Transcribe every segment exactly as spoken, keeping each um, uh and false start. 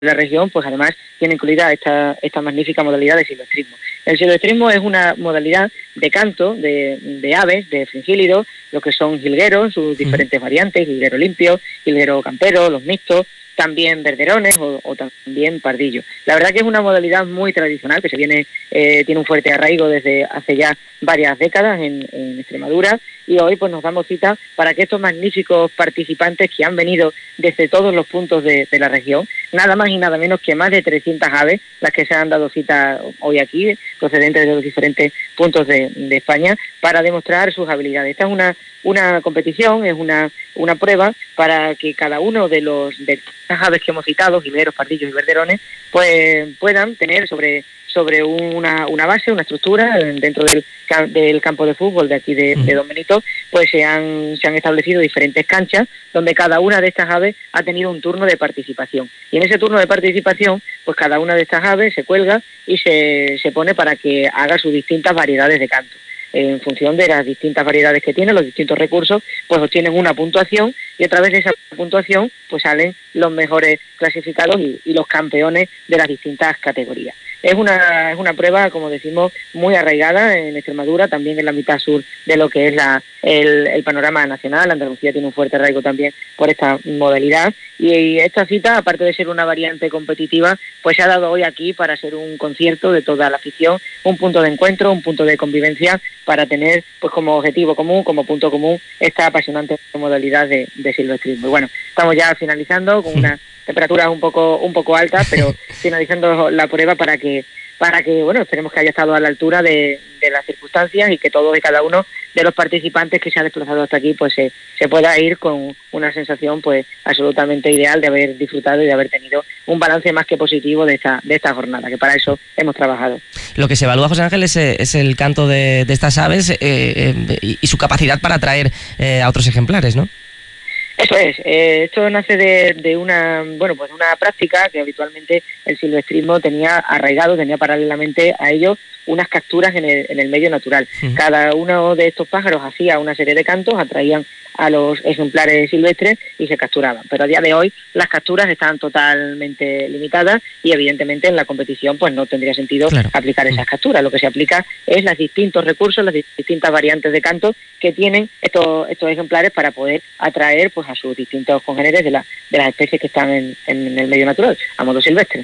la región, pues además tiene incluida esta, esta magnífica modalidad de silvestrismo. El silvestrismo es una modalidad de canto de, de aves, de fringílidos, lo que son jilgueros, sus diferentes uh-huh. variantes, jilguero limpio, jilguero campero, los mixtos, también verderones o, o también pardillos. La verdad que es una modalidad muy tradicional que se viene, eh, tiene un fuerte arraigo desde hace ya varias décadas en, en Extremadura, y hoy pues nos damos cita para que estos magníficos participantes que han venido desde todos los puntos de, de la región, nada más y nada menos que más de trescientas aves, las que se han dado cita hoy aquí, procedentes de los diferentes puntos de, de España, para demostrar sus habilidades. Esta es una, una competición, es una, una prueba para que cada uno de los de estas aves que hemos citado, jilgueros, pardillos y verderones, pues puedan tener sobre sobre una, una base, una estructura dentro del, del campo de fútbol de aquí de, de Don Benito, pues se han, se han establecido diferentes canchas donde cada una de estas aves ha tenido un turno de participación. Y en ese turno de participación, pues cada una de estas aves se cuelga y se, se pone para que haga sus distintas variedades de canto. En función de las distintas variedades que tiene, los distintos recursos, pues obtienen una puntuación, y a través de esa puntuación pues salen los mejores clasificados y, y los campeones de las distintas categorías. Es una, es una prueba, como decimos, muy arraigada en Extremadura, también en la mitad sur de lo que es la, el, el panorama nacional. Andalucía tiene un fuerte arraigo también por esta modalidad, y, y esta cita, aparte de ser una variante competitiva, pues se ha dado hoy aquí para ser un concierto de toda la afición, un punto de encuentro, un punto de convivencia, para tener pues como objetivo común, como punto común, esta apasionante modalidad de, de silvestrismo. Y bueno, estamos ya finalizando con una temperaturas un poco un poco altas, pero finalizando la prueba para que para que bueno, esperemos que haya estado a la altura de, de las circunstancias, y que todos y cada uno de los participantes que se han desplazado hasta aquí pues se, se pueda ir con una sensación pues absolutamente ideal de haber disfrutado y de haber tenido un balance más que positivo de esta de esta jornada, que para eso hemos trabajado. Lo que se evalúa, José Ángel, es, es el canto de, de estas aves eh, eh, y, y su capacidad para atraer eh, a otros ejemplares, ¿no? Eso es, eh, esto nace de, de una bueno pues una práctica que habitualmente el silvestrismo tenía arraigado, tenía paralelamente a ello unas capturas en el, en el medio natural. Uh-huh. Cada uno de estos pájaros hacía una serie de cantos, atraían a los ejemplares silvestres y se capturaban. Pero a día de hoy las capturas están totalmente limitadas, y evidentemente en la competición pues no tendría sentido claro. aplicar esas capturas. Lo que se aplica es los distintos recursos, las distintas variantes de canto que tienen estos estos ejemplares para poder atraer pues a sus distintos congéneres de, la, de las especies que están en, en el medio natural, a modo silvestre.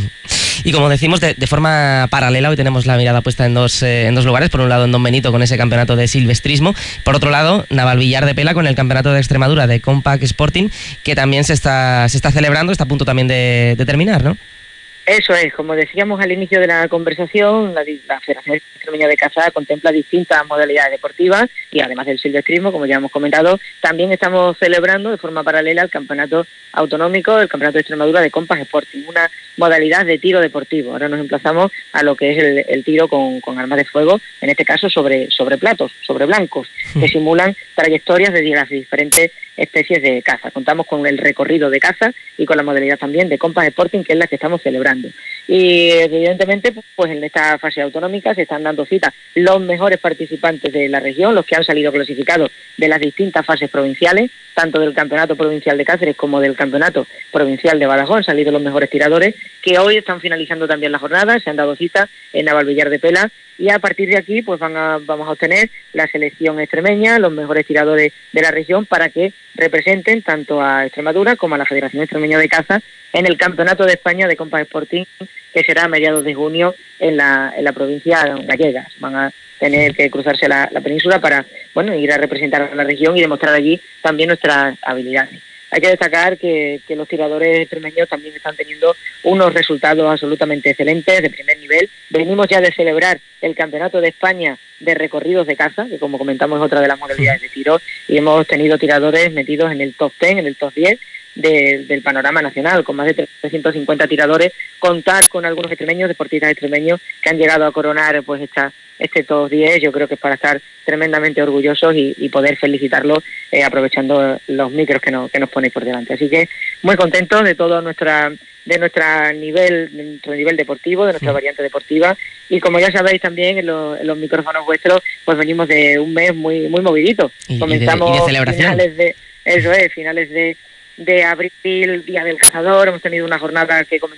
Y como decimos, de, de forma paralela, hoy tenemos la mirada puesta en dos, eh, en dos lugares. Por un lado en Don Benito con ese campeonato de silvestrismo, por otro lado Navalvillar de Pela con el campeonato de Extremadura de Compact Sporting, que también se está, se está celebrando, está a punto también de, de terminar, ¿no? Eso es, como decíamos al inicio de la conversación, la, la Federación Extremeña de Caza contempla distintas modalidades deportivas, y además del silvestrismo, como ya hemos comentado, también estamos celebrando de forma paralela el campeonato autonómico, el campeonato de Extremadura de Compact Sporting, una modalidad de tiro deportivo. Ahora nos emplazamos a lo que es el, el tiro con, con armas de fuego, en este caso sobre, sobre platos, sobre blancos, sí. que simulan trayectorias de las diferentes especies de caza. Contamos con el recorrido de caza y con la modalidad también de Compact Sporting, que es la que estamos celebrando. Y evidentemente pues en esta fase autonómica se están dando cita los mejores participantes de la región, los que han salido clasificados de las distintas fases provinciales, tanto del Campeonato Provincial de Cáceres como del Campeonato Provincial de Badajoz. Han salido los mejores tiradores, que hoy están finalizando también la jornada, se han dado cita en Navalvillar de Pela, y a partir de aquí pues van a, vamos a obtener la selección extremeña, los mejores tiradores de la región, para que representen tanto a Extremadura como a la Federación Extremeña de Caza en el Campeonato de España de Compact Sporting, que será a mediados de junio en la, en la provincia gallega. Van a tener que cruzarse la, la península para bueno ir a representar a la región y demostrar allí también nuestras habilidades. Hay que destacar que, que los tiradores extremeños también están teniendo unos resultados absolutamente excelentes, de primer nivel. Venimos ya de celebrar el Campeonato de España de recorridos de caza, que como comentamos es otra de las modalidades de tiro, y hemos tenido tiradores metidos en el top diez, en el top diez de, del panorama nacional, con más de trescientos cincuenta tiradores, contar con algunos extremeños, deportistas extremeños, que han llegado a coronar pues esta este top diez, yo creo que es para estar tremendamente orgullosos y, y poder felicitarlos eh, aprovechando los micros que nos, que nos ponéis por delante. Así que muy contentos de todo nuestra de nuestro nivel, de nuestro nivel deportivo, de nuestra sí. variante deportiva, y como ya sabéis también en, lo, en los micrófonos vuestros, pues venimos de un mes muy muy movidito. Y, Comenzamos y de, y de celebración. finales de eso es finales de de abril, Día del Cazador, hemos tenido una jornada que